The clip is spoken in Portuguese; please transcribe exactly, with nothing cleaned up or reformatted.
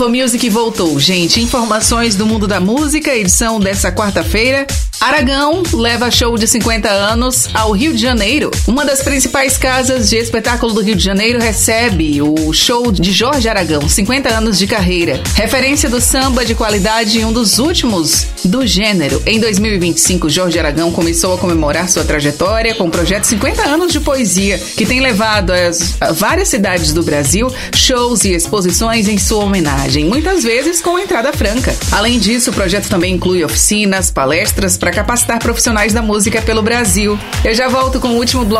Infomusic voltou, gente. Informações do mundo da música, edição dessa quarta-feira. Aragão leva show de cinquenta anos ao Rio de Janeiro. Uma das principais casas de espetáculo do Rio de Janeiro recebe o show de Jorge Aragão, cinquenta anos de carreira. Referência do samba de qualidade e um dos últimos do gênero. Em dois mil e vinte e cinco, Jorge Aragão começou a comemorar sua trajetória com o projeto cinquenta anos de poesia, que tem levado a várias cidades do Brasil shows e exposições em sua homenagem, muitas vezes com entrada franca. Além disso, o projeto também inclui oficinas, palestras para capacitar profissionais da música pelo Brasil. Eu já volto com o último bloco